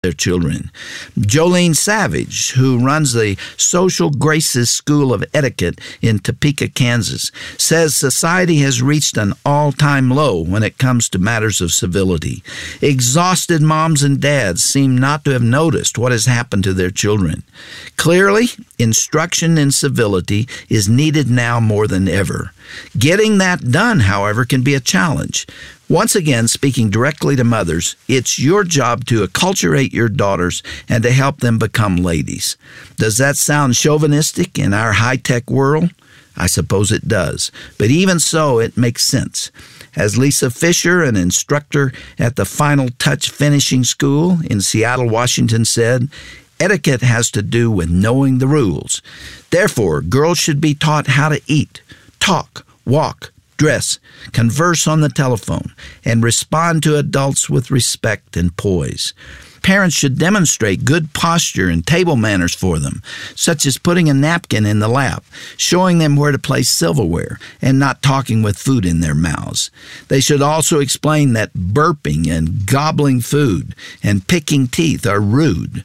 their children. Jolene Savage, who runs the Social Graces School of Etiquette in Topeka, Kansas, says society has reached an all-time low when it comes to matters of civility. Exhausted moms and dads seem not to have noticed what has happened to their children. Clearly, instruction in civility is needed now more than ever. Getting that done, however, can be a challenge. Once again, speaking directly to mothers, it's your job to acculturate your daughters and to help them become ladies. Does that sound chauvinistic in our high-tech world? I suppose it does. But even so, it makes sense. As Lisa Fisher, an instructor at the Final Touch Finishing School in Seattle, Washington, said, etiquette has to do with knowing the rules. Therefore, girls should be taught how to eat, talk, walk, dress, converse on the telephone, and respond to adults with respect and poise. Parents should demonstrate good posture and table manners for them, such as putting a napkin in the lap, showing them where to place silverware, and not talking with food in their mouths. They should also explain that burping and gobbling food and picking teeth are rude.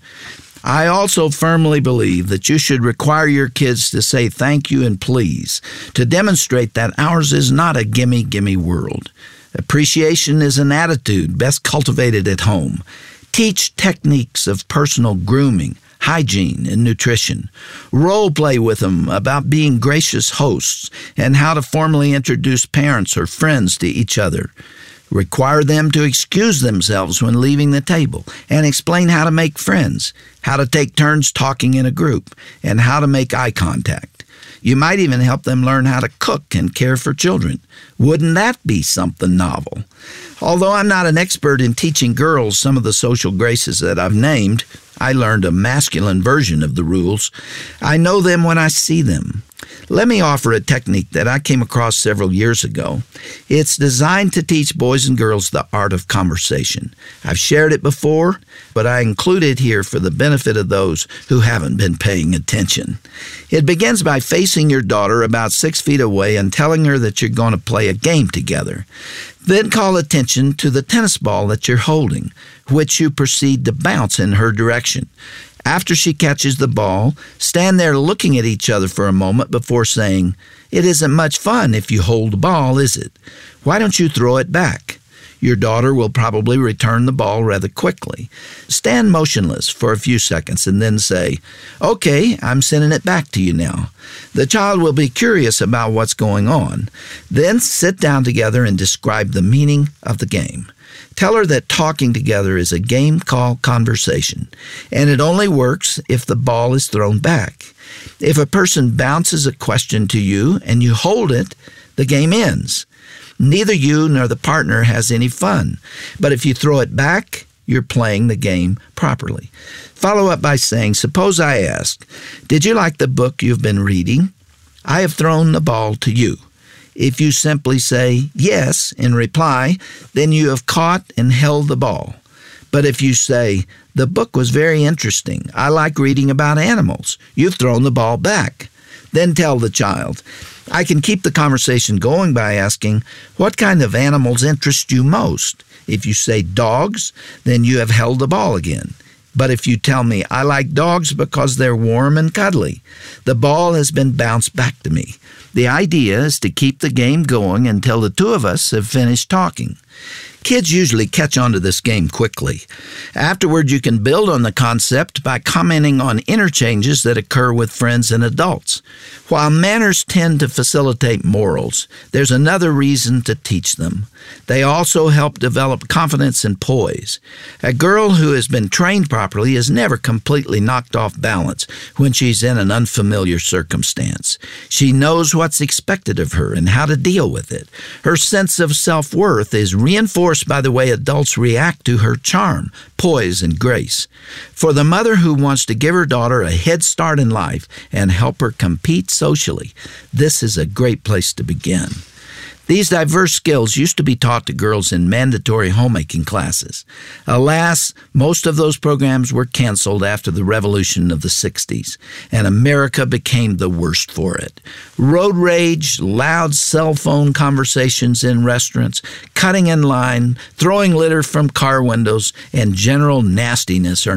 I also firmly believe that you should require your kids to say thank you and please, to demonstrate that ours is not a gimme world. Appreciation is an attitude best cultivated at home. Teach techniques of personal grooming, hygiene, and nutrition. Role play with them about being gracious hosts and how to formally introduce parents or friends to each other. Require them to excuse themselves when leaving the table and explain how to make friends, how to take turns talking in a group, and how to make eye contact. You might even help them learn how to cook and care for children. Wouldn't that be something novel? Although I'm not an expert in teaching girls some of the social graces that I've named, I learned a masculine version of the rules. I know them when I see them. Let me offer a technique that I came across several years ago. It's designed to teach boys and girls the art of conversation. I've shared it before, but I include it here for the benefit of those who haven't been paying attention. It begins by facing your daughter about 6 feet away and telling her that you're going to play a game together. Then call attention to the tennis ball that you're holding, which you proceed to bounce in her direction. After she catches the ball, stand there looking at each other for a moment before saying, "It isn't much fun if you hold the ball, is it? Why don't you throw it back?" Your daughter will probably return the ball rather quickly. Stand motionless for a few seconds and then say, "Okay, I'm sending it back to you now." The child will be curious about what's going on. Then sit down together and describe the meaning of the game. Tell her that talking together is a game called conversation, and it only works if the ball is thrown back. If a person bounces a question to you and you hold it, the game ends. Neither you nor the partner has any fun, but if you throw it back, you're playing the game properly. Follow up by saying, "Suppose I ask, did you like the book you've been reading? I have thrown the ball to you." If you simply say yes in reply, then you have caught and held the ball. But if you say, "The book was very interesting. I like reading about animals," you've thrown the ball back. Then tell the child, I can keep the conversation going by asking, "What kind of animals interest you most?" If you say dogs, then you have held the ball again. But if you tell me, "I like dogs because they're warm and cuddly," the ball has been bounced back to me. The idea is to keep the game going until the two of us have finished talking. Kids usually catch on to this game quickly. Afterward, you can build on the concept by commenting on interchanges that occur with friends and adults. While manners tend to facilitate morals, there's another reason to teach them. They also help develop confidence and poise. A girl who has been trained properly is never completely knocked off balance when she's in an unfamiliar circumstance. She knows what's expected of her and how to deal with it. Her sense of self-worth is reinforced by the way adults react to her charm, poise, and grace. For the mother who wants to give her daughter a head start in life and help her compete socially, this is a great place to begin. These diverse skills used to be taught to girls in mandatory homemaking classes. Alas, most of those programs were canceled after the revolution of the 60s, and America became the worst for it. Road rage, loud cell phone conversations in restaurants, cutting in line, throwing litter from car windows, and general nastiness are